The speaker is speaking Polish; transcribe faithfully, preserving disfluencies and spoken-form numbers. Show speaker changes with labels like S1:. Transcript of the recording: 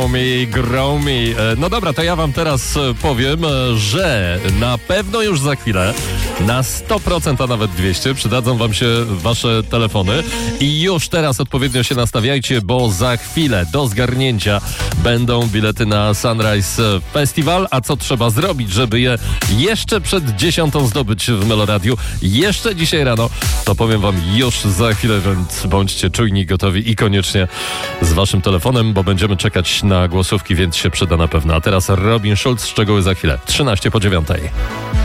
S1: Mi, grow me. No dobra, to ja wam teraz powiem, że na pewno już za chwilę na sto procent, a nawet dwieście przydadzą wam się wasze telefony i już teraz odpowiednio się nastawiajcie, bo za chwilę do zgarnięcia będą bilety na Sunrise Festival, a co trzeba zrobić, żeby je jeszcze przed dziesiątą zdobyć w Meloradiu, jeszcze dzisiaj rano, to powiem wam już za chwilę, więc bądźcie czujni, gotowi i koniecznie z waszym telefonem, bo będziemy czekać na głosówki, więc się przyda na pewno. A teraz Robin Schulz, szczegóły za chwilę. trzynaście po dziewiątej.